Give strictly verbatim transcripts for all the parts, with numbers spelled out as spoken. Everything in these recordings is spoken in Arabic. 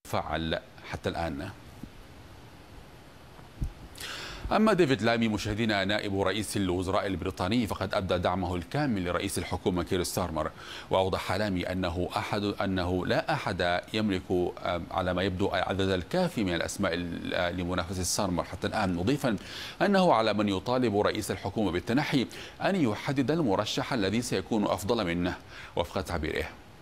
فعل حتى الآن. أما ديفيد لامي مشاهدينا نائب رئيس الوزراء البريطاني فقد أبدى دعمه الكامل لرئيس الحكومة كير ستارمر، وأوضح لامي أنه أحد أنه لا أحد يملك على ما يبدو العدد الكافي من الأسماء لمنافسة ستارمر حتى الآن، مضيفا أنه على من يطالب رئيس الحكومة بالتنحي أن يحدد المرشح الذي سيكون أفضل منه وفق تعبيره.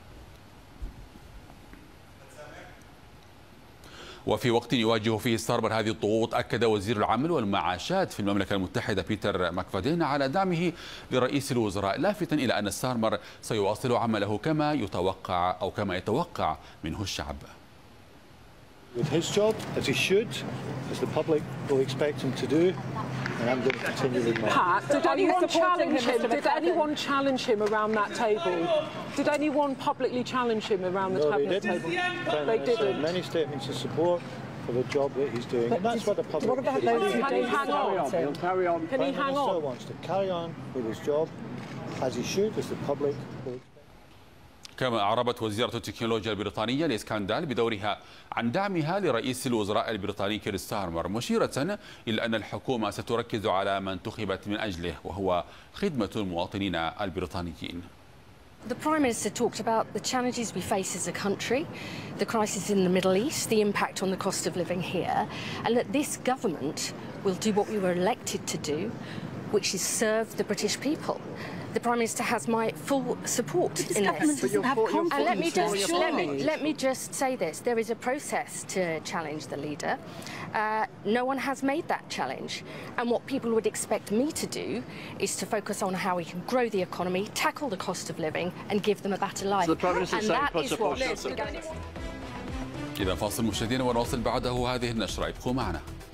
وفي وقت يواجه فيه ستارمر هذه الضغوط، أكد وزير العمل والمعاشات في المملكة المتحدة بيتر ماكفادين على دعمه لرئيس الوزراء، لافتا إلى أن ستارمر سيواصل عمله كما يتوقع أو كما يتوقع منه الشعب. With his job, as he should, as the public will expect him to do, and I'm going to continue with mine. Pat, did anyone challenge him? Did anyone challenge him around that table? Did anyone publicly challenge him around the no, cabinet they didn't. table? They didn't. Many statements of support for the job that he's doing, but and that's what the public. What about those who Can he hang on? He'll carry on. Can he hang on? Prime Minister wants to carry on with his job, as he should, as the public will expect. كما أعربت وزيرة التكنولوجيا البريطانية لإسكاندال بدورها عن دعمها لرئيس الوزراء البريطاني كير ستارمر، مشيرة إلى أن الحكومة ستركز على ما انتخبت من أجله وهو خدمة المواطنين البريطانيين. The Prime Minister talked about the challenges we face as a country, the crisis in the Middle East, the impact on the cost of living here, and that this government will do what we were elected to do, which is serve the British people. The Prime Minister has my full support this in government this. doesn't have confidence. And let me just Surely. let me let me just say this: there is a process to challenge the leader. Uh, no one has made that challenge, and what people would expect me to do is to focus on how we can grow the economy, tackle the cost of living, and give them a better life. So the Prime Minister and saying that put is support. what. إذا فاصل مشاهدينا ونواصل بعده هذه النشرة، ابقوا معنا.